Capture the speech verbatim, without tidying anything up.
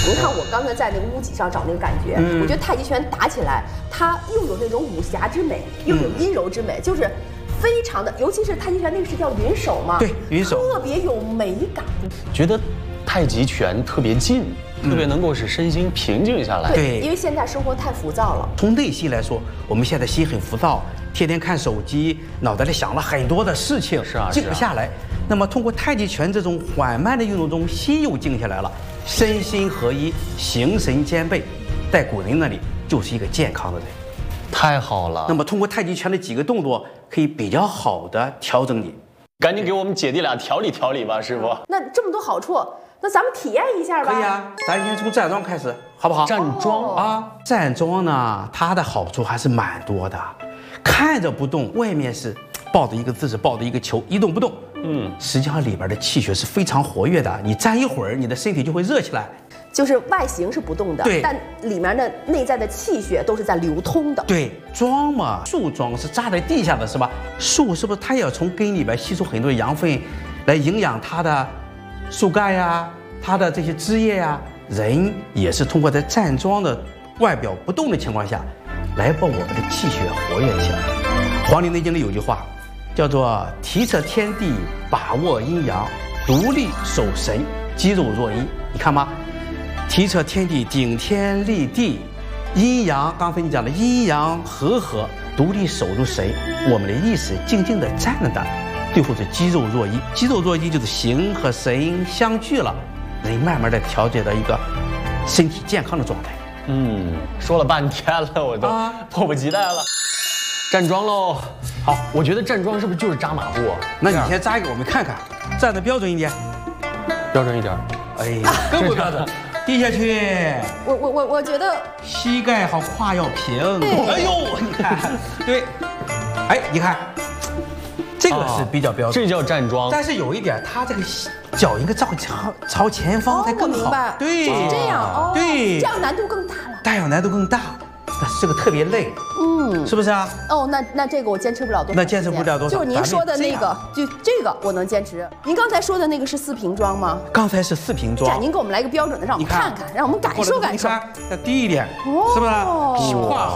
您看我刚才在那个屋脊上找那个感觉，嗯、我觉得太极拳打起来，它又有那种武侠之美，又有阴柔之美，嗯、就是非常的，尤其是太极拳那个是叫云手嘛， 对，云手特别有美感。 觉得太极拳特别近。 特别能够使身心平静下来。 对，因为现在生活太浮躁了。 从内心来说，我们现在心很浮躁，天天看手机，脑袋里想了很多的事情， 是啊， 静不下来。那么通过太极拳这种缓慢的运动中，心又静下来了，身心合一，形神兼备，在古人那里就是一个健康的人。 太好了。 那么通过太极拳的几个动作，可以比较好的调整你。 赶紧给我们姐弟俩调理调理吧，师傅。 那这么多好处。 那咱们体验一下吧。 可以啊，咱先从站桩开始，好不好？ 站桩啊，站桩呢，它的好处还是蛮多的。看着不动，外面是抱着一个姿势，抱着一个球，一动不动。嗯，实际上里边的气血是非常活跃的。你站一会儿，你的身体就会热起来。 就是外形是不动的， 对， 但里面的内在的气血都是在流通的。 对，桩嘛，树桩是扎在地下的，是吧？树是不是它也要从根里边吸收很多养分，来营养它的？ 树干呀，它的这些枝叶呀，人也是通过在站桩的外表不动的情况下，来把我们的气血活跃起来。《黄帝内经》里有句话，叫做“体测天地，把握阴阳，独立守神，肌肉若一”。你看吗？体测天地，顶天立地，阴阳，刚才你讲的阴阳和合，独立守住神，我们的意识静静地站着的。 最后是肌肉若一，肌肉若一就是形和神相聚了，人慢慢的调节到一个身体健康的状态。 嗯，说了半天了，我都迫不及待了。站桩喽！好，我觉得站桩是不是就是扎马步啊？ 那你先扎一个，我们看看，站得标准一点， 标准一点。 哎呀，更不标准，低下去。 我我我我觉得膝盖好，胯要平。哎呦，你看，对，哎，你看。 这个是比较标准， 这叫站桩。 但是有一点，它这个脚应该朝朝朝前方才更好。对， 就是这样哦。 对， 这样难度更大了。 这样难度更大，但是这个特别累。嗯，是不是啊？ 哦，那那这个我坚持不了多少。 那坚持不了多少。 就是您说的那个，就这个我能坚持。您刚才说的那个是四平桩吗？ 刚才是四平桩。 您给我们来个标准的，让我们看看，让我们感受感受。 要低一点，是不是？胯